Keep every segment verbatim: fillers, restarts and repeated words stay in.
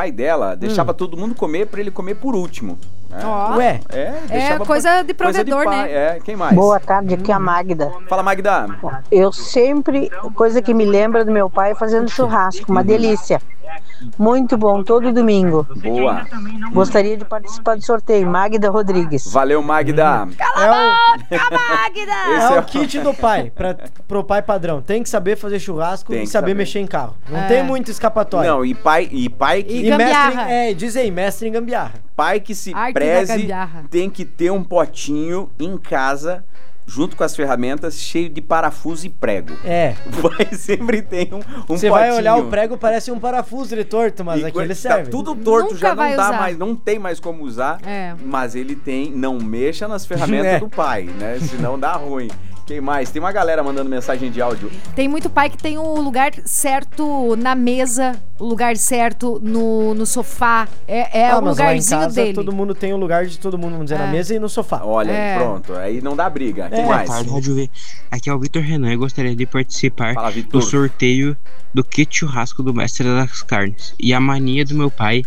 pai dela deixava hum. todo mundo comer pra ele comer por último. É. Oh. Ué, é, é coisa de provedor, coisa de né? É, quem mais? Boa tarde, aqui é a Magda. Fala, Magda. Eu sempre, coisa que me lembra do meu pai fazendo churrasco, uma delícia. Muito bom, todo domingo. Boa. Gostaria de participar do sorteio, Magda Rodrigues. Valeu, Magda. Cala a boca, Magda! Esse é o kit do pai, pra, pro pai padrão. Tem que saber fazer churrasco tem e saber, saber mexer em carro. Não é. tem muito escapatória. Não, e pai, e pai que... E, e mestre, é, diz aí, mestre em gambiarra. Pai que se Arte preze tem que ter um potinho em casa, junto com as ferramentas, cheio de parafuso e prego. É. Vai, sempre tem um, um Você potinho. Você vai olhar o prego, parece um parafuso ele torto, mas e aqui ele serve. Tá tudo torto, Nunca já não dá usar. mais, não tem mais como usar. É. Mas ele tem, não mexa nas ferramentas é. do pai, né? Senão dá ruim. Quem mais? Tem uma galera mandando mensagem de áudio. Tem muito pai que tem o lugar certo na mesa, o lugar certo no, no sofá. É, é ah, o lugarzinho lá em casa, dele. Todo mundo tem o lugar de todo mundo, vamos dizer, é. na mesa e no sofá. Olha, é. pronto. Aí não dá briga. Quem é. mais? Boa tarde, Rádio V. Aqui é o Vitor Renan. Eu gostaria de participar Fala, do sorteio do kit churrasco do Mestre das Carnes. E a mania do meu pai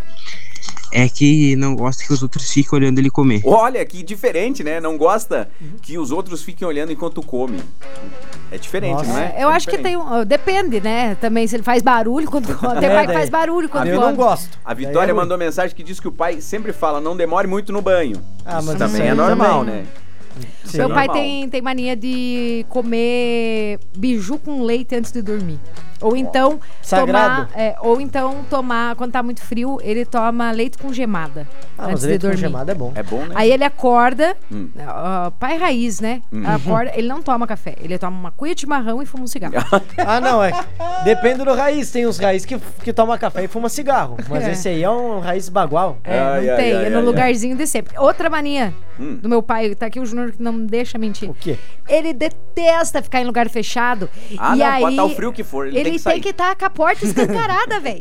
é que não gosta que os outros fiquem olhando ele comer. Olha, que diferente, né? Não gosta que os outros fiquem olhando enquanto come. É diferente, Nossa. não é? Eu é acho diferente. que tem um... Depende, né? Também se ele faz barulho quando come. Tem é, pai daí. que faz barulho quando eu come. Eu não gosto. A Vitória é mandou mensagem que diz que o pai sempre fala, não demore muito no banho. Ah, Isso mas também isso é normal, também. né? Sim. Meu é pai normal. tem, tem mania de comer biju com leite antes de dormir. Ou então Sagrado. tomar, é, ou então tomar, quando tá muito frio, ele toma leite com gemada. Ah, antes mas de leite dormir. com gemada é bom. É bom, né? Aí ele acorda, hum. uh, pai raiz, né? Hum. Acorda, ele não toma café, ele toma uma cuia de chimarrão e fuma um cigarro. Ah, não, é. Depende do raiz. Tem uns raiz que, que toma café e fuma cigarro. Mas É. esse aí é um raiz bagual. É, Ai, não ai, tem, ai, é no ai, lugarzinho de sempre. Outra mania hum. do meu pai, tá aqui o Júnior que não deixa mentir. O quê? Ele detesta ficar em lugar fechado. Ah, e não, aí, pode estar o frio que for, ele, ele tem que sair. tem que estar com a porta escancarada, velho.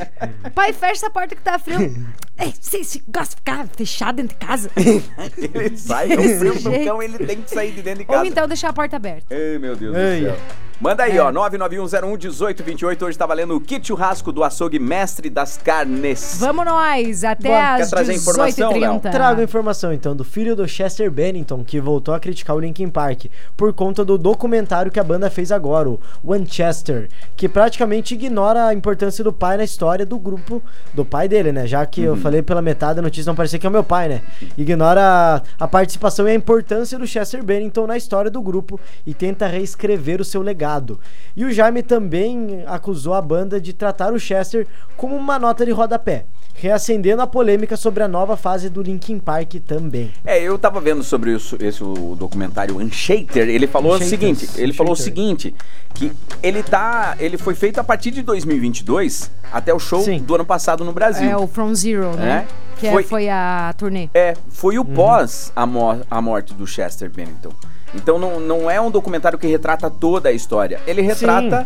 Pai, fecha essa porta que tá frio. Ei, você, você gosta de ficar fechado dentro de casa? Ele sai, é o frio do cão, ele tem que sair de dentro de casa. Ou então deixar a porta aberta. Ei, meu Deus Ei. do céu. Manda aí, É. ó, nove nove um zero um um oito dois oito. Hoje tá valendo o kit churrasco do açougue Mestre das Carnes. Vamos nós, até Bom, às quer trazer dezoito e informação, trinta. Trago informação, então, do filho do Chester Bennington, que voltou a criticar o Linkin Park por conta do documentário que a banda fez agora, o Winchester, que praticamente ignora a importância do pai na história do grupo, do pai dele, né? Já que uhum. eu falei pela metade da notícia, não parecia que é o meu pai, né? Ignora a, a participação e a importância do Chester Bennington na história do grupo e tenta reescrever o seu legado. E o Jaime também acusou a banda de tratar o Chester como uma nota de rodapé, reacendendo a polêmica sobre a nova fase do Linkin Park também. É, eu tava vendo sobre isso, esse o documentário Unshater, ele falou o seguinte, ele falou o seguinte, que ele tá, ele foi feito a partir de dois mil e vinte e dois até o show Sim. do ano passado no Brasil. É o From Zero, né? É. Que Foi- é, foi a turnê. É, foi o Uhum. pós a, mor- a morte do Chester Bennington. Então não, não é um documentário que retrata toda a história, ele retrata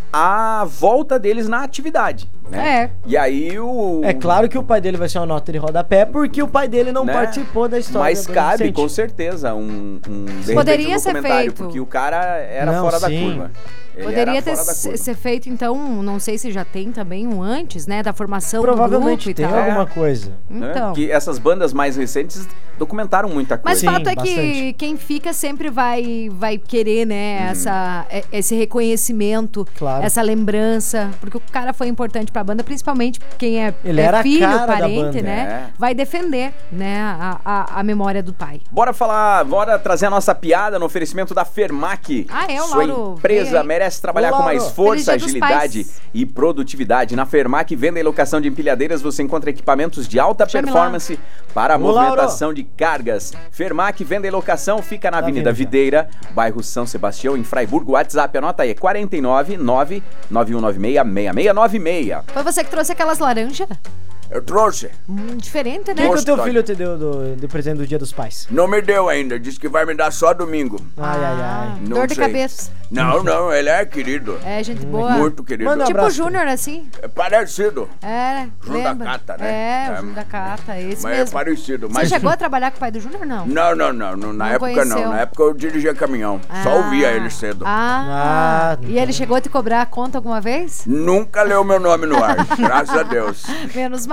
a volta deles na atividade, né? É. E aí o... É claro que o pai dele vai ser uma nota de rodapé, porque o pai dele não Né? participou da história. Mas do cabe, adolescente. com certeza, um, um, de repente, Poderia um ser documentário, feito. porque o cara era Não, fora da sim. curva. Ele Poderia era ter fora da se- curva. ser feito, então, não sei se já tem também um antes, né? Da formação Provavelmente do grupo tem e tal. alguma coisa. né? Então. Que essas bandas mais recentes documentaram muita Mas coisa. o fato é que bastante. quem fica sempre vai, vai querer, né, essa, é- esse reconhecimento, Claro. essa lembrança, porque o cara foi importante pra banda, principalmente quem é, Ele é era a filho, cara da parente, banda. né, É. vai defender, né, a, a, a memória do pai. Bora falar, bora trazer a nossa piada no oferecimento da Fermac. Ah, é, o Sua Lauro empresa veio aí. merece trabalhar Ô, com mais Lauro. força, Feliz Dia dos agilidade Pais. e produtividade. Na Fermac, venda e locação de empilhadeiras, você encontra equipamentos de alta Chame performance para a Ô, movimentação de cargas. Fermac, venda e locação, fica na Tá Avenida vendo já. Videira, bairro São Sebastião, em Fraiburgo. WhatsApp, anota aí, quatro nove nove nove um nove seis seis seis nove seis. Foi você que trouxe aquelas laranjas? Eu trouxe. Hum, diferente, O né? que, que o teu Gostoso. filho te deu do, de presente do Dia dos Pais? Não me deu ainda, disse que vai me dar só domingo. Ai, ai, ai. Não Dor de sei. cabeça. Não, não, ele é querido. É, gente boa. Muito querido. Manda um Tipo o abraço. Júnior, assim. É parecido. É, Júnior da lembra? Cata, né? É, o É. Júnior da Cata, esse Mas é mesmo. parecido. Você Mas... chegou a trabalhar com o pai do Júnior, não? Não, não, não, não. Na Não época conheceu? não. Na época eu dirigia caminhão. Só Ah. ouvia ele cedo. Ah, Ah, e ele chegou a te cobrar a conta alguma vez? Nunca leu meu nome no ar. Graças a Deus. Menos